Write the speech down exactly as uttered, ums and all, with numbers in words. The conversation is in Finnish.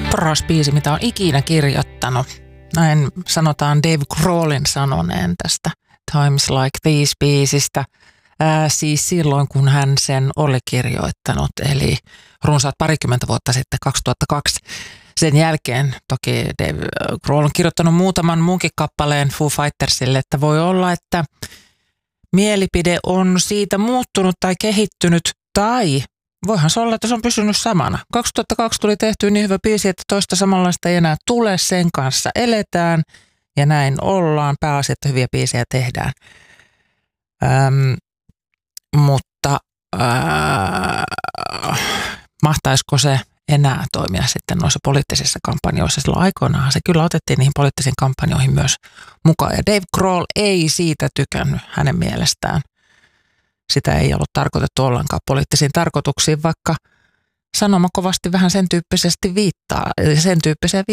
paras biisi, mitä on ikinä kirjoittanut. Näin sanotaan Dave Grohlin sanoneen tästä Times Like These -biisistä. Ää, siis silloin, kun hän sen oli kirjoittanut, eli runsaat parikymmentä vuotta sitten, kaksituhattakaksi. Sen jälkeen toki Dave Grohl on kirjoittanut muutaman muunkin kappaleen Foo Fightersille, että voi olla, että mielipide on siitä muuttunut tai kehittynyt, tai voihan se olla, että se on pysynyt samana. kaksituhattakaksi tuli tehty niin hyvä biisi, että toista samanlaista ei enää tule, sen kanssa eletään ja näin ollaan. Pääasia, että hyviä biisejä tehdään. Ähm, mutta äh, mahtaisiko se enää toimia sitten noissa poliittisissa kampanjoissa? Silloin aikoinaan se kyllä otettiin niihin poliittisiin kampanjoihin myös mukaan. Ja Dave Grohl ei siitä tykännyt hänen mielestään. Sitä ei ollut tarkoitettu ollenkaan poliittisiin tarkoituksiin, vaikka sanoma kovasti vähän sen tyyppisesti viittaa, sen tyyppiseen